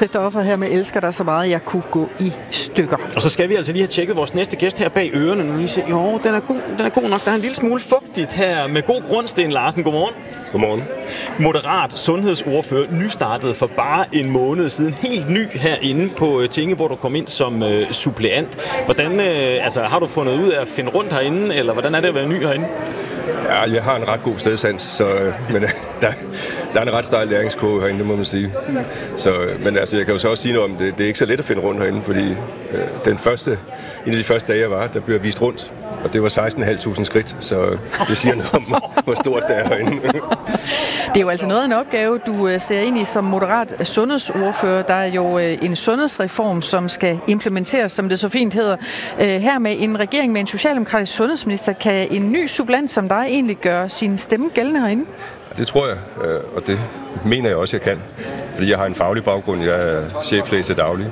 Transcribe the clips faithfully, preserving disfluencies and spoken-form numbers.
Christoffer her med Elsker dig så meget, jeg kunne gå i stykker. Og så skal vi altså lige have tjekket vores næste gæst her bag ørerne. Nu lige se, jo, den er, god, den er god nok. Der er en lille smule fugtigt her med god grund. Sten Larsen, godmorgen. Godmorgen. Moderat sundhedsordfører, nystartet for bare en måned siden. Helt ny herinde på Tinge, hvor du kom ind som øh, suppleant. Hvordan, øh, altså, har du fundet ud af at finde rundt herinde, eller hvordan er det at være ny herinde? Ja, jeg har en ret god stedsans, så, øh, men øh, der, der er en ret stejl læringskurve herinde, det må man sige. Så, øh, men altså, jeg kan jo så også sige noget om, det, det er ikke så let at finde rundt herinde, fordi øh, den første, en af de første dage, jeg var, der blev jeg vist rundt, og det var seksten tusind fem hundrede skridt, så det siger noget om, hvor stort det er herinde. Det er jo altså noget af en opgave, du ser ind i som moderat sundhedsordfører. Der er jo en sundhedsreform, som skal implementeres, som det så fint hedder. Her med en regering med en socialdemokratisk sundhedsminister, kan en ny suppleant som dig egentlig gøre sin stemme gældende herinde? Det tror jeg, og det mener jeg også, jeg kan. Fordi jeg har en faglig baggrund. Jeg er cheflæge til daglig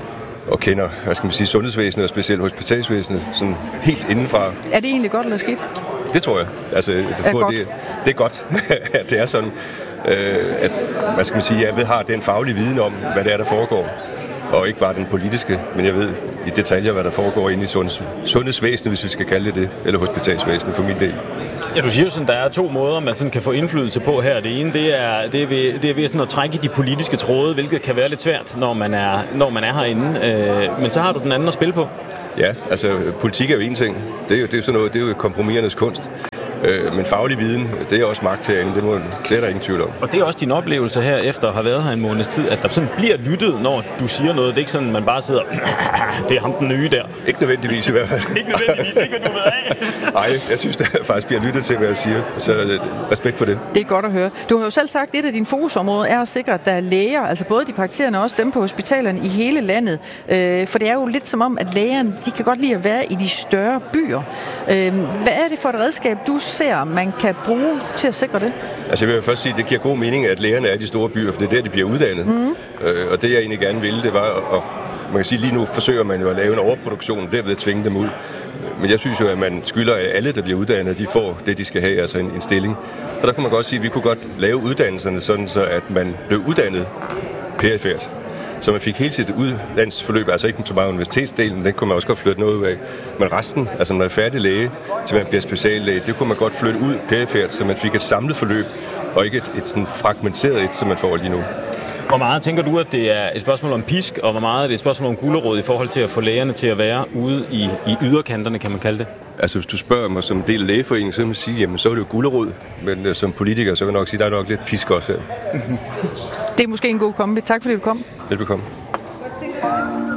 og kender, hvad skal man sige, sundhedsvæsenet og specielt hospitalsvæsenet sådan helt indenfra. Er det egentlig godt eller skidt? Det tror jeg. Altså, jeg tror, er det, det er godt, at det er sådan, øh, at hvad skal man sige, jeg ved, har den faglige viden om, hvad det er, der foregår. Og ikke bare den politiske, men jeg ved i detaljer, hvad der foregår inde i sundheds- sundhedsvæsenet, hvis vi skal kalde det det, eller hospitalsvæsenet for min del. Ja, du siger jo sådan, der er to måder, man sådan kan få indflydelse på her. Det ene, det er, det er, ved, det er ved sådan at trække i de politiske tråde, hvilket kan være lidt svært, når man er, når man er herinde. Øh, men så har du den anden at spille på. Ja, altså politik er jo en ting. Det er jo, det er jo sådan noget, det er jo kompromisernes kunst. Øh, men faglig viden, det er også magt herinde, det, må, det er der ingen tvivl om. Og det er også din oplevelse her, efter at have været her en måneds tid, at der sådan bliver lyttet, når du siger noget. Det er ikke sådan, man bare sidder, det er ham den nye der. Ikke nødvendigvis i hvert fald. Ikke nødvendigvis, ikke hvad du ved af. Nej, jeg synes, der faktisk bliver lyttet til, hvad jeg siger. Så respekt for det. Det er godt at høre. Du har jo selv sagt, at et af dine fokusområder er at sikre, at der er læger, altså både de praktiserende og også dem på hospitalerne i hele landet. Øh, for det er jo lidt som om, at lægerne, de kan godt lide at være i de større byer. Øh, hvad er det for et redskab, du ser, man kan bruge til at sikre det? Altså jeg vil først sige, at det giver god mening, at lægerne er i de store byer, for det er der, de bliver uddannet. Mm. Øh, og det jeg egentlig gerne ville, det var at, man kan sige, lige nu forsøger man jo at lave en overproduktion, og derved tvinge dem ud. Men jeg synes jo, at man skylder, at alle, der bliver uddannet, de får det, de skal have, altså en, en stilling. Og der kunne man godt sige, at vi kunne godt lave uddannelserne sådan, så at man blev uddannet perifært. Så man fik hele sit uddannelsesforløb, altså ikke så meget universitetsdelen, den kunne man også godt flytte noget ud af. Men resten, altså når man er færdig læge, til man bliver speciallæge, det kunne man godt flytte ud perifært, så man fik et samlet forløb, og ikke et, et sådan fragmenteret et, som man får lige nu. Hvor meget tænker du, at det er et spørgsmål om pisk, og hvor meget er det et spørgsmål om gulerod i forhold til at få lægerne til at være ude i, i yderkanterne, kan man kalde det? Altså hvis du spørger mig som del af lægeforeningen, så vil man sige, jamen så er det jo gulerod. Men uh, som politiker, så vil jeg nok sige, der er nok lidt pisk også her. Det er måske en god kombi. Tak fordi du kom. Velbekomme.